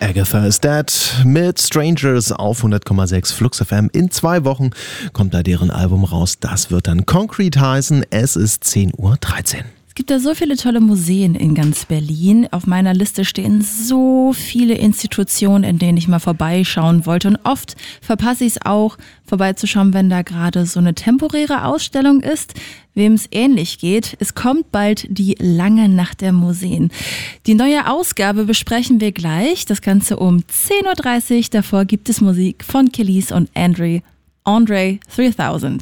Agatha is Dead mit Strangers auf 100,6 Flux FM. In 2 Wochen kommt da deren Album raus. Das wird dann Concrete heißen. Es ist 10:13 Uhr. Es gibt ja so viele tolle Museen in ganz Berlin. Auf meiner Liste stehen so viele Institutionen, in denen ich mal vorbeischauen wollte. Und oft verpasse ich es auch, vorbeizuschauen, wenn da gerade so eine temporäre Ausstellung ist. Wem es ähnlich geht, es kommt bald die lange Nacht der Museen. Die neue Ausgabe besprechen wir gleich. Das Ganze um 10:30 Uhr. Davor gibt es Musik von Kelis und Andre 3000.